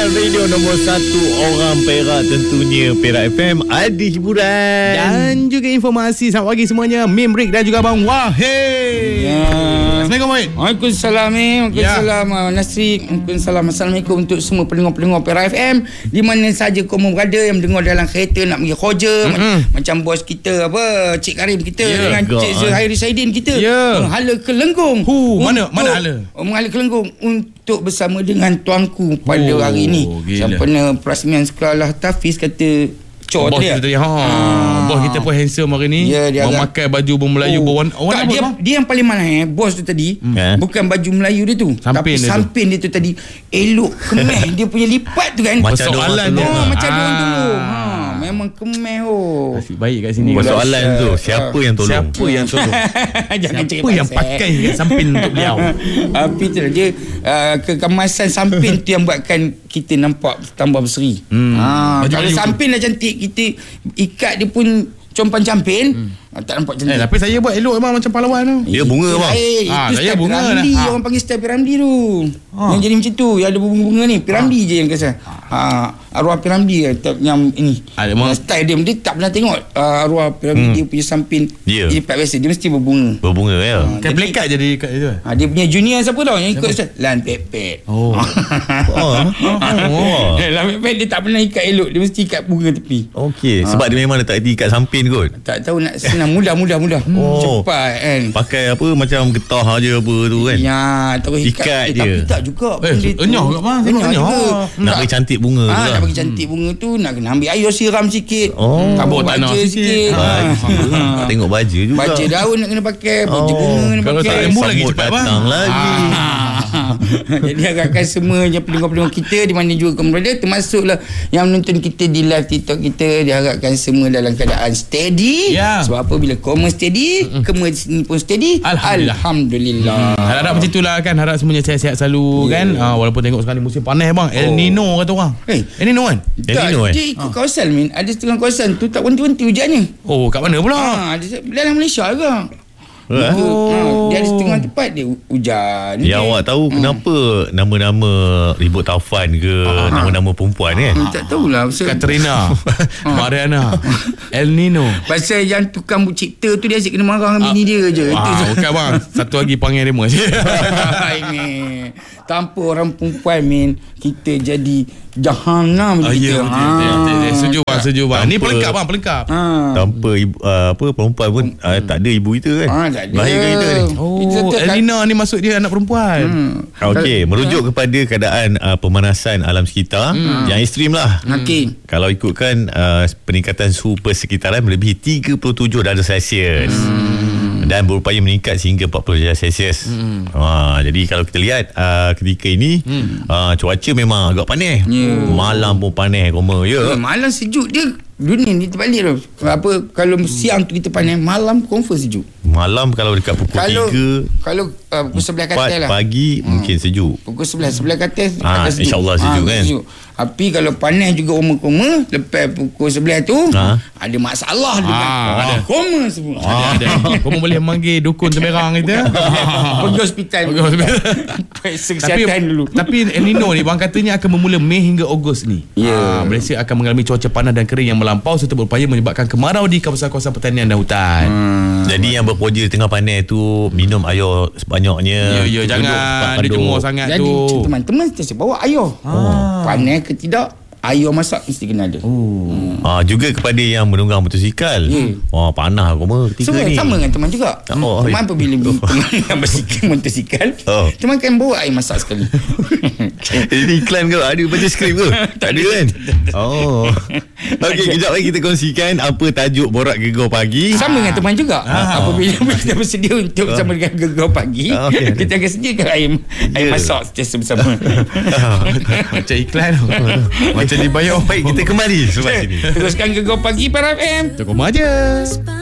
Pilihan radio nombor 1 orang Perak, tentunya Perak FM. Ada hiburan dan juga informasi. Selamat pagi semuanya, Mim, Rick dan juga Abang Wahid. Assalamualaikum Wahid. Waalaikumsalam. Waalaikumsalam Nasri. Waalaikumsalam. Assalamualaikum untuk semua pendengar-pendengar Perak FM di mana saja kamu berada, yang mendengar dalam kereta nak pergi kerja, macam bos kita apa, Cik Karim kita dengan Cik Zuhairi Saidin kita menghala ke Lenggong. Mana hala? Menghala ke Lenggong untuk bersama dengan tuanku pada hari ini. Sempena perasmian sekolah Tafiz kata bos kita tadi. Bos kita pun handsome hari ni. Dia memakai baju bermelayu berwarna. Dia yang paling mana bos tu tadi. Bukan baju Melayu dia tu, tapi sampin dia tu tadi elok kemeh. Dia punya lipat tu kan. Persoalan dia macam orang dulu. Memang kemeh. Nasib baik kat sini. Persoalan tu siapa yang tolong? Jangan siapa yang pakai sampin untuk beliau? Tapi tu dia kekemasan sampin tu yang buatkan kita nampak tambah berseri. Kalau sampin dah cantik, kita ikat dia pun compan campin, tak nampak cantik. Tapi saya buat elok memang macam pahlawan tu. Dia bunga bang. Itu style Piramli. Orang panggil style Piramli tu. Yang jadi macam tu, yang ada bunga-bunga ni, Piramli je yang kesal. Arwah Piramli yang ini. Style dia tak pernah tengok arwah Piramli dia punya sampin. Dia lipat biasa, dia mesti berbunga. Berbunga ya. Kan plekat jadi kat itu. Dia punya junior siapa tau yang ikut style Lan Pepet. Lan Pepet dia tak pernah ikat elok, dia mesti ikat bunga tepi. Okey, sebab dia memang letak ikat sampin kot. Tak tahu nak senang, mudah. Cepat kan. Pakai apa macam getah aja apa tu kan. Ya, terus ikat je. Tapi tak juga. Enyah kat bang. Nak bagi cantik bunga tu lah. Nak bagi cantik bunga tu, nak kena ambil air siram sikit. Tabur tanah sikit. Tengok baja juga. Baja daun nak kena pakai, baja bunga kena pakai. Kalau tak lembu lagi cepat bang. Datang lagi. Jadi harapkan semua yang pendengar-pendengar kita di mana juga kamu berada, termasuklah yang menonton kita di live TikTok kita, diharapkan semua dalam keadaan steady. Sebab apa, bila kamu steady, kamu sini pun steady. Alhamdulillah. Harap macam itulah kan. Harap semuanya sihat-sihat selalu kan. Walaupun tengok sekarang ni musim panas bang. El Nino kata orang. El Nino kan? Dia ikut kawasan Min. Ada setengah kawasan tu tak berhenti-berhenti hujannya. Kat mana pula? Dalam Malaysia juga. Dia ada setengah tempat dia hujan. Ya, awak tahu kenapa nama-nama ribut Taufan ke, nama-nama perempuan kan? Tak tahulah. Katrina, Mariana, El Nino. Pasal yang tukang cipta tu dia asyik kena marah dengan bini dia je. Bukan bang. Satu lagi panggil dia je. Tanpa orang perempuan Min, kita jadi jahanam kita. Setuju bang. Ni pelengkap bang, pelengkap. Tanpa perempuan pun tak ada ibu kita kan. Lahirkan kita ni. Elina ni maksud dia anak perempuan. Okey, merujuk kepada keadaan pemanasan alam sekitar yang ekstrim lah. Kalau ikutkan peningkatan suhu persekitaran melebihi 37 darjah Celsius. Dan berupaya meningkat sehingga 40 darjah Celsius. Jadi kalau kita lihat ketika ini cuaca memang agak panas. Malam pun panas koma. Malam sejuk dia. Dunia ni terbalik tu. Kalau siang tu kita panas, malam confirm sejuk. Malam kalau dekat pukul 3, kalau pukul 11 ke atas lah. Pagi mungkin sejuk. Pukul 11 ke atas sejuk. InsyaAllah sejuk kan. Tapi kalau panas juga koma-koma lepas pukul 11 tu ada masalah juga. Ada koma semua. Ada. Kamu boleh manggil dukun Temerang kita. Pergi hospital. Periksa kesihatan dulu. Tapi El Nino ni bang katanya akan bermula Mei hingga Ogos ni. Malaysia akan mengalami cuaca panas dan kering yang melampau serta berupaya menyebabkan kemarau di kawasan-kawasan pertanian dan hutan. Jadi yang berpoja tengah panas tu minum air sebanyaknya. Jangan dijemur sangat. Jadi teman-teman kita bawa air. Panas ke tidak, air masak mesti kena ada. Juga kepada yang menunggang motosikal. Panah koma ketika ni. Sama dengan teman juga. Teman apabila teman yang motosikal, teman kan bawa air masak sekali. Ini iklan ke? Ada baca skrip ke? Tak ada kan? Okey, kejap lagi kita kongsikan apa tajuk Borak Gegar Pagi. Sama dengan teman juga. Apabila kita bersedia untuk bersama dengan Gegar Pagi, kita akan sediakan air masak bersama. Macam iklan. Macam dibayar. Baik, kita kembali selepas ini. Teruskan Gegar Pagi Perak FM. Tunggu aja.